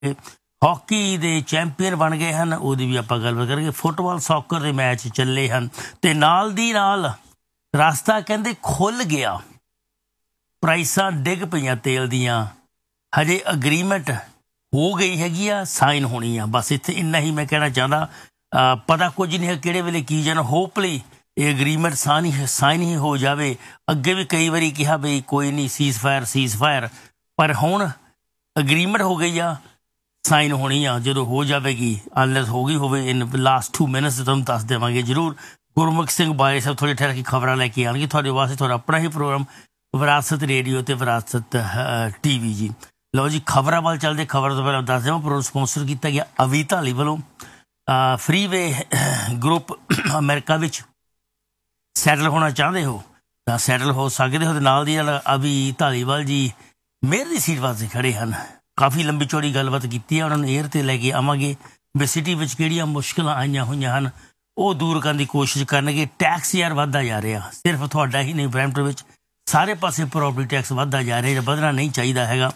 Hockey ਦੇ champion ਬਣ ਗਏ ਹਨ, ਉਹਦੀ ਵੀ ਆਪਾਂ ਗੱਲਬਾਤ ਕਰਾਂਗੇ। ਫੁੱਟਬਾਲ ਸੌਕਰ ਦੇ ਮੈਚ ਚੱਲੇ ਹਨ ਅਤੇ ਨਾਲ ਦੀ ਨਾਲ ਰਸਤਾ ਕਹਿੰਦੇ ਖੁੱਲ੍ਹ ਗਿਆ, ਪ੍ਰਾਈਸਾਂ ਡਿੱਗ ਪਈਆਂ ਤੇਲ ਦੀਆਂ। ਹਜੇ ਅਗਰੀਮੈਂਟ ਹੋ ਗਈ ਹੈਗੀ ਆ, ਸਾਈਨ ਹੋਣੀ ਆ, ਬਸ ਇੱਥੇ ਇੰਨਾ ਹੀ ਮੈਂ ਕਹਿਣਾ ਚਾਹੁੰਦਾ। ਪਤਾ ਕੁਝ ਨਹੀਂ ਹੈ ਕਿਹੜੇ ਵੇਲੇ ਕੀ ਜਾਣਾ। ਹੋਪਲੀ ਇਹ ਅਗਰੀਮੈਂਟ ਸਾਈਨ ਹੀ ਹੋ ਜਾਵੇ। ਅੱਗੇ ਵੀ ਕਈ ਵਾਰੀ ਕਿਹਾ ਬਈ ਕੋਈ ਨਹੀਂ, ਸੀਜ਼ ਫਾਇਰ, ਪਰ ਹੁਣ ਅਗਰੀਮੈਂਟ ਹੋ ਗਈ ਆ, ਸਾਈਨ ਹੋਣੀ ਆ। ਜਦੋਂ ਹੋ ਜਾਵੇਗੀ, ਅਨਲੈਸ ਹੋ ਗਈ ਹੋਵੇ ਇਨ ਲਾਸਟ 2 ਮਿੰਟਸ, ਤੁਹਾਨੂੰ ਦੱਸ ਦੇਵਾਂਗੇ ਜ਼ਰੂਰ। ਗੁਰਮੁਖ ਸਿੰਘ ਬਾਰੇ ਸਾਹਿਬ ਥੋੜ੍ਹੀ ਠਹਿਰ ਕੇ ਖਬਰਾਂ ਲੈ ਕੇ ਆਉਣਗੇ ਤੁਹਾਡੇ ਵਾਸਤੇ, ਤੁਹਾਡਾ ਆਪਣਾ ਹੀ ਪ੍ਰੋਗਰਾਮ ਵਿਰਾਸਤ ਰੇਡੀਓ ਅਤੇ ਵਿਰਾਸਤ TV ਜੀ। ਲਓ ਜੀ, ਖਬਰਾਂ ਵੱਲ ਚੱਲਦੇ। ਖਬਰ ਤੋਂ ਪਹਿਲਾਂ ਦੱਸ ਦੇਵਾਂ, ਪ੍ਰੋਗਰਾਮ ਸਪੋਂਸਰ ਕੀਤਾ ਗਿਆ ਅਵੀ ਢਾਲੀ ਵੱਲੋਂ। ਫਰੀਵੇ ਗਰੁੱਪ ਅਮਰੀਕਾ ਵਿੱਚ ਸੈਟਲ ਹੋਣਾ ਚਾਹੁੰਦੇ ਹੋ ਤਾਂ ਸੈਟਲ ਹੋ ਸਕਦੇ ਹੋ। ਅਤੇ ਨਾਲ ਦੀ ਨਾਲ ਅਵੀ ਢਾਲੀਵਾਲ ਜੀ ਮੇਅਰ ਦੀ ਸੀਟ ਵਾਸਤੇ ਖੜ੍ਹੇ ਹਨ। ਕਾਫੀ ਲੰਬੀ ਚੌੜੀ ਗੱਲਬਾਤ ਕੀਤੀ ਹੈ, ਉਹਨਾਂ ਨੂੰ ਏਅਰ 'ਤੇ ਲੈ ਕੇ ਆਵਾਂਗੇ। ਵੀ ਸਿਟੀ ਵਿੱਚ ਕਿਹੜੀਆਂ ਮੁਸ਼ਕਿਲਾਂ ਆਈਆਂ ਹੋਈਆਂ ਹਨ ਉਹ ਦੂਰ ਕਰਨ ਦੀ ਕੋਸ਼ਿਸ਼ ਕਰਨਗੇ। ਟੈਕਸ ਯਾਰ ਵੱਧਦਾ ਜਾ ਰਿਹਾ, ਸਿਰਫ ਤੁਹਾਡਾ ਹੀ ਨਹੀਂ, ਬਰੈਂਪਟਨ ਵਿੱਚ ਸਾਰੇ ਪਾਸੇ ਪ੍ਰੋਪਰਟੀ ਟੈਕਸ ਵੱਧਦਾ ਜਾ ਰਿਹਾ, ਵਧਣਾ ਨਹੀਂ ਚਾਹੀਦਾ ਹੈਗਾ।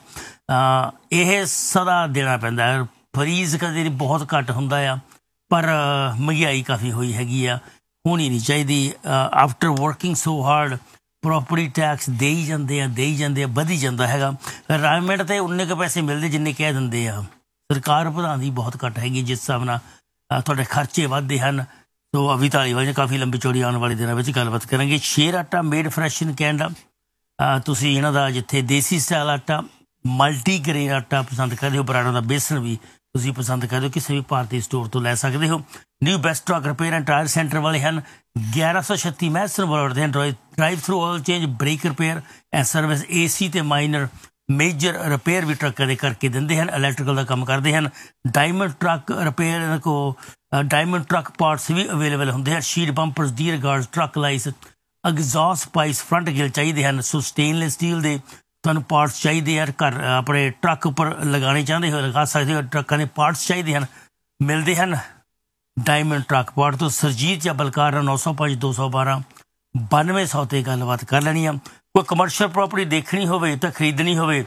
ਇਹ ਸਦਾ ਦੇਣਾ ਪੈਂਦਾ ਹੈ। ਫਰੀਜ਼ ਕਦੇ ਬਹੁਤ ਘੱਟ ਹੁੰਦਾ ਆ, ਪਰ ਮਹਿੰਗਾਈ ਕਾਫੀ ਹੋਈ ਹੈਗੀ ਆ, ਹੋਣੀ ਨਹੀਂ ਚਾਹੀਦੀ। ਆਫਟਰ ਵਰਕਿੰਗ ਸੋ ਹਾਰਡ ਪ੍ਰੋਪਰਟੀ ਟੈਕਸ ਦੇਈ ਜਾਂਦੇ ਆ, ਵਧੀ ਜਾਂਦਾ ਹੈਗਾ। ਰਿਟਾਇਰਮੈਂਟ 'ਤੇ ਉਨੇ ਕੁ ਪੈਸੇ ਮਿਲਦੇ ਜਿੰਨੇ ਕਹਿ ਦਿੰਦੇ ਆ। ਸਰਕਾਰ ਵਧਾਉਂਦੀ ਬਹੁਤ ਘੱਟ ਹੈਗੀ, ਜਿਸ ਹਿਸਾਬ ਨਾਲ ਤੁਹਾਡੇ ਖਰਚੇ ਵੱਧਦੇ ਹਨ। ਸੋ ਅਵੀ ਢਾਲੀਵਾਲ ਨੇ ਕਾਫੀ ਲੰਬੀ ਚੌੜੀ ਆਉਣ ਵਾਲੇ ਦਿਨਾਂ ਵਿੱਚ ਗੱਲਬਾਤ ਕਰਾਂਗੇ। ਸ਼ੇਰ ਆਟਾ ਮੇਡ ਫਰੈਸ਼ ਇਨ ਕੈਨੇਡਾ, ਤੁਸੀਂ ਇਹਨਾਂ ਦਾ ਜਿੱਥੇ ਦੇਸੀ ਸਟਾਈਲ ਆਟਾ, ਮਲਟੀਗ੍ਰੇਨ ਆਟਾ ਪਸੰਦ ਕਰਦੇ ਹੋ, ਬਰਾੜਾ ਦਾ ਬੇਸਣ ਵੀ ਤੁਸੀਂ ਪਸੰਦ ਕਰਦੇ ਹੋ, ਕਿਸੇ ਵੀ ਭਾਰਤੀ ਸਟੋਰ ਤੋਂ ਲੈ ਸਕਦੇ ਹੋ। New best truck repair and tyre centre ਵਾਲੇ ਹਨ, 1136 ਮੈਸਨ ਬਰੋਡ ਦੇ drive through oil change, break repair and service, AC ਅਤੇ ਮਾਈਨਰ ਮੇਜਰ ਰਿਪੇਅਰ ਵੀ ਟਰੱਕਾਂ ਦੇ ਕਰਕੇ ਦਿੰਦੇ ਹਨ। ਇਲੈਕਟ੍ਰੀਕਲ ਦਾ ਕੰਮ ਕਰਦੇ ਹਨ। ਡਾਇਮੰਡ ਟਰੱਕ ਰਿਪੇਅਰ, ਇਹਨਾਂ ਕੋਲ ਡਾਇਮੰਡ ਟਰੱਕ ਪਾਰਟਸ ਵੀ ਅਵੇਲੇਬਲ ਹੁੰਦੇ ਹਨ। Sheet ਬੰਪਰਸ, dear guards, truck lights, exhaust pipes, front Gill ਚਾਹੀਦੇ ਹਨ। ਸੋ ਸਟੇਨਲੈਸ ਸਟੀਲ ਦੇ ਤੁਹਾਨੂੰ ਪਾਰਟਸ ਚਾਹੀਦੇ ਹਨ, ਘਰ ਆਪਣੇ ਟਰੱਕ ਉੱਪਰ ਲਗਾਉਣੇ ਚਾਹੁੰਦੇ ਹੋ ਲਗਾ ਸਕਦੇ ਹੋ। ਟਰੱਕਾਂ ਦੇ ਪਾਰਟਸ ਚਾਹੀਦੇ ਹਨ, ਮਿਲਦੇ ਹਨ ਡਾਇਮੰਡ ਟਰੱਕ ਪਾਰਟ ਤੋਂ। ਸਰਜੀਤ ਜਾਂ ਬਲਕਾਰ 905 212 9200 'ਤੇ ਗੱਲਬਾਤ ਕਰ ਲੈਣੀ ਆ। ਕੋਈ ਕਮਰਸ਼ੀਅਲ ਪ੍ਰੋਪਰਟੀ ਦੇਖਣੀ ਹੋਵੇ ਤਾਂ ਖਰੀਦਣੀ ਹੋਵੇ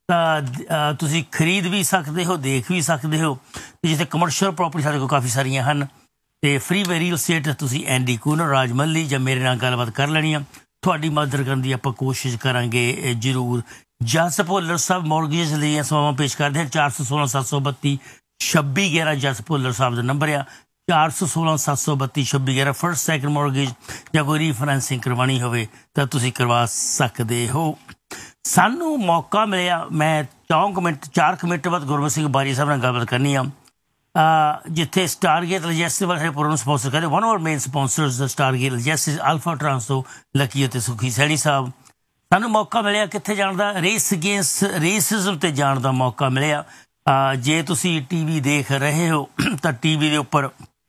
ਤਾਂ ਤੁਸੀਂ ਖਰੀਦ ਵੀ ਸਕਦੇ ਹੋ, ਦੇਖ ਵੀ ਸਕਦੇ ਹੋ। ਅਤੇ ਜਿੱਥੇ ਕਮਰਸ਼ੀਅਲ ਪ੍ਰੋਪਰਟੀ ਸਾਡੇ ਕੋਲ ਕਾਫੀ ਸਾਰੀਆਂ ਹਨ। ਅਤੇ ਫਰੀ ਵੇ ਰੀਅਲ ਸਟੇਟ ਤੁਸੀਂ ਐਂਡੀ ਕੂਨਰ, ਰਾਜਮੱਲੀ ਜਾਂ ਮੇਰੇ ਨਾਲ ਗੱਲਬਾਤ ਕਰ ਲੈਣੀ ਆ। ਤੁਹਾਡੀ ਮਦਦ ਕਰਨ ਦੀ ਆਪਾਂ ਕੋਸ਼ਿਸ਼ ਕਰਾਂਗੇ ਜ਼ਰੂਰ। ਜਸ ਭੁੱਲਰ ਸਾਹਿਬ ਮੌਰਗੇਜ ਲਈ ਸੇਵਾਵਾਂ ਪੇਸ਼ ਕਰਦੇ ਹਨ। 416 732 2611 ਜਸ ਭੁੱਲਰ ਸਾਹਿਬ ਦਾ ਨੰਬਰ ਆ, 416 732 2611। ਫਸਟ ਸੈਕਿੰਡ ਮੌਰਗੇਜ ਜਾਂ ਕੋਈ ਰੀਫਾਈਨੈਂਸਿੰਗ ਕਰਵਾਉਣੀ ਹੋਵੇ ਤਾਂ ਤੁਸੀਂ ਕਰਵਾ ਸਕਦੇ ਹੋ। ਸਾਨੂੰ ਮੌਕਾ ਮਿਲਿਆ, ਮੈਂ 4 ਮਿੰਟ ਬਾਅਦ ਗੁਰਮੁਖ ਸਿੰਘ ਬਾਰੀ ਸਾਹਿਬ ਨਾਲ ਗੱਲਬਾਤ ਕਰਨੀ ਆ, ਜਿੱਥੇ ਸਟਾਰਗੇਟ ਲਜੈਸਟਿਸ ਵਾਲੇ ਪ੍ਰੋਗਰਾਮ ਸਪੋਂਸਰ ਕਰਦੇ। One of main ਸਪੋਂਸਰਸ the ਸਟਾਰਗੇਟ ਲਜੈਸਟਿਸ, alpha trans ਤੋਂ ਲੱਕੀ ਅਤੇ ਸੁਖੀ ਸੈਣੀ ਸਾਹਿਬ। ਸਾਨੂੰ ਮੌਕਾ ਮਿਲਿਆ ਕਿੱਥੇ ਜਾਣ ਦਾ, ਰੇਸ ਅਗੇਂਸਟ ਰੇਸਿਜ਼ਮ 'ਤੇ ਜਾਣ ਦਾ ਮੌਕਾ ਮਿਲਿਆ। ਜੇ ਤੁਸੀਂ TV ਦੇਖ ਰਹੇ ਹੋ ਤਾਂ TV ਦੇ ਉੱਪਰ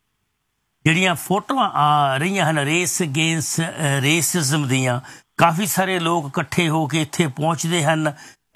ਜਿਹੜੀਆਂ ਫੋਟੋਆਂ ਆ ਰਹੀਆਂ ਹਨ ਰੇਸ ਅਗੇਂਸਟ ਰੇਸਿਜ਼ਮ ਦੀਆਂ, ਕਾਫੀ ਸਾਰੇ ਲੋਕ ਇਕੱਠੇ ਹੋ ਕੇ ਇੱਥੇ ਪਹੁੰਚਦੇ ਹਨ।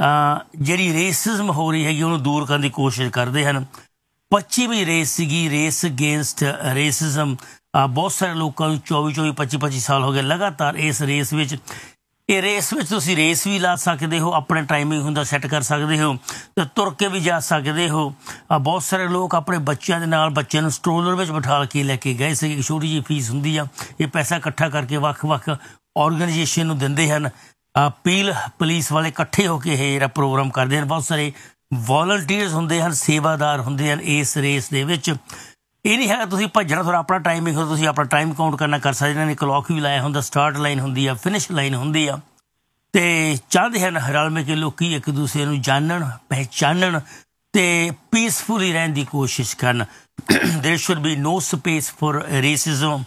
ਜਿਹੜੀ ਰੇਸਿਜ਼ਮ ਹੋ ਰਹੀ ਹੈਗੀ ਉਹਨੂੰ ਦੂਰ ਕਰਨ ਦੀ ਕੋਸ਼ਿਸ਼ ਕਰਦੇ ਹਨ। 25ਵੀਂ ਰੇਸ ਸੀਗੀ, ਰੇਸ ਅਗੇਂਸਟ ਰੇਸਿਜ਼ਮ। ਬਹੁਤ ਸਾਰੇ ਲੋਕਾਂ ਨੂੰ 24 25 ਸਾਲ ਹੋ ਗਏ ਲਗਾਤਾਰ ਇਸ ਰੇਸ ਵਿੱਚ। ਇਹ ਰੇਸ ਵਿੱਚ ਤੁਸੀਂ ਰੇਸ ਵੀ ਲਾ ਸਕਦੇ ਹੋ, ਆਪਣਾ ਟਾਈਮਿੰਗ ਹੁੰਦਾ ਸੈੱਟ ਕਰ ਸਕਦੇ ਹੋ, ਅਤੇ ਤੁਰ ਕੇ ਵੀ ਜਾ ਸਕਦੇ ਹੋ। ਬਹੁਤ ਸਾਰੇ ਲੋਕ ਆਪਣੇ ਬੱਚਿਆਂ ਦੇ ਨਾਲ ਬੱਚਿਆਂ ਨੂੰ ਸਟਰੋਲਰ ਵਿੱਚ ਬਿਠਾ ਕੇ ਲੈ ਕੇ ਗਏ ਸੀ। ਇੱਕ ਛੋਟੀ ਜਿਹੀ ਫੀਸ ਹੁੰਦੀ ਆ, ਇਹ ਪੈਸਾ ਇਕੱਠਾ ਕਰਕੇ ਵੱਖ-ਵੱਖ ਔਰਗਨਾਈਜੇਸ਼ਨ ਨੂੰ ਦਿੰਦੇ ਹਨ। ਪੀਲ ਪੁਲਿਸ ਵਾਲੇ ਇਕੱਠੇ ਹੋ ਕੇ ਇਹ ਜਿਹੜਾ ਪ੍ਰੋਗਰਾਮ ਕਰਦੇ ਹਨ। ਬਹੁਤ ਸਾਰੇ ਵੋਲੰਟੀਅਰਸ ਹੁੰਦੇ ਹਨ, ਸੇਵਾਦਾਰ ਹੁੰਦੇ ਹਨ ਇਸ ਰੇਸ ਦੇ ਵਿੱਚ। ਇਹ ਨਹੀਂ ਹੈਗਾ ਤੁਸੀਂ ਭੱਜਣਾ, ਥੋੜ੍ਹਾ ਆਪਣਾ ਟਾਈਮਿੰਗ ਹੁੰਦਾ, ਤੁਸੀਂ ਆਪਣਾ ਟਾਈਮ ਕਾਊਂਟ ਕਰਨਾ ਕਰ ਸਕਦੇ। ਇਹਨਾਂ ਨੇ ਕਲੌਕ ਵੀ ਲਾਇਆ ਹੁੰਦਾ, ਸਟਾਰਟ ਲਾਈਨ ਹੁੰਦੀ ਆ, ਫਿਨਿਸ਼ ਲਾਈਨ ਹੁੰਦੀ ਆ। ਅਤੇ ਚਾਹੁੰਦੇ ਹਨ ਰਲ ਮਿਲ ਕੇ ਲੋਕ ਇੱਕ ਦੂਸਰੇ ਨੂੰ ਜਾਣਨ, ਪਹਿਚਾਨਣ ਅਤੇ ਪੀਸਫੁਲੀ ਰਹਿਣ ਦੀ ਕੋਸ਼ਿਸ਼ ਕਰਨ। ਦੇਰ should be no space for racism.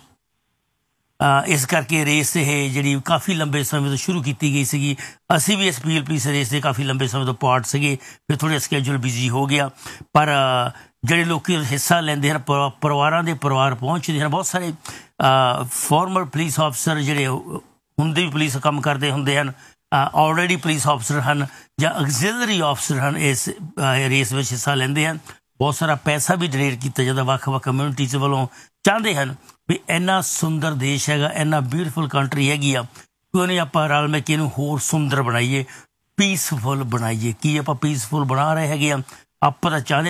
ਇਸ ਕਰਕੇ ਰੇਸ ਇਹ ਜਿਹੜੀ ਕਾਫੀ ਲੰਬੇ ਸਮੇਂ ਤੋਂ ਸ਼ੁਰੂ ਕੀਤੀ ਗਈ ਸੀਗੀ। ਅਸੀਂ ਵੀ ਇਸ ਪੀਲ ਪੁਲਿਸ ਰੇਸ ਦੇ ਕਾਫੀ ਲੰਬੇ ਸਮੇਂ ਤੋਂ ਪਾਰਟ ਸੀਗੇ, ਫਿਰ ਥੋੜ੍ਹਾ ਸਕੈਜੂਲ ਬਿਜ਼ੀ ਹੋ ਗਿਆ। ਪਰ ਜਿਹੜੇ ਲੋਕ ਹਿੱਸਾ ਲੈਂਦੇ ਹਨ, ਪਰਿਵਾਰਾਂ ਦੇ ਪਰਿਵਾਰ ਪਹੁੰਚਦੇ ਹਨ। ਬਹੁਤ ਸਾਰੇ ਫਾਰਮਰ ਪੁਲਿਸ ਆਫਿਸਰ ਜਿਹੜੇ ਹੁੰਦੇ ਵੀ ਪੁਲਿਸ ਕੰਮ ਕਰਦੇ ਹੁੰਦੇ ਹਨ, ਆਲਰੇਡੀ ਪੁਲਿਸ ਆਫਿਸਰ ਹਨ ਜਾਂ ਆਕਸੀਲਰੀ ਆਫਿਸਰ ਹਨ, ਇਸ ਰੇਸ ਵਿੱਚ ਹਿੱਸਾ ਲੈਂਦੇ ਹਨ। ਬਹੁਤ ਸਾਰਾ ਪੈਸਾ ਵੀ ਡੋਨੇਟ ਕੀਤਾ ਜਾਂਦਾ ਵੱਖ-ਵੱਖ ਕਮਿਊਨਿਟੀਜ਼ ਵੱਲੋਂ। ਚਾਹੁੰਦੇ ਹਨ ਵੀ ਇੰਨਾ ਸੁੰਦਰ ਦੇਸ਼ ਹੈਗਾ, ਇੰਨਾ ਬਿਊਟੀਫੁਲ ਕੰਟਰੀ ਹੈਗੀ ਆ, ਕਿਉਂ ਨਹੀਂ ਆਪਾਂ ਰਲ ਮਿਲ ਕੇ ਇਹਨੂੰ ਹੋਰ ਸੁੰਦਰ ਬਣਾਈਏ, ਪੀਸਫੁਲ ਬਣਾਈਏ। ਕੀ ਆਪਾਂ ਪੀਸਫੁਲ ਬਣਾ ਰਹੇ ਹੈਗੇ ਆ? ਆਪਾਂ ਤਾਂ ਚਾਹੁੰਦੇ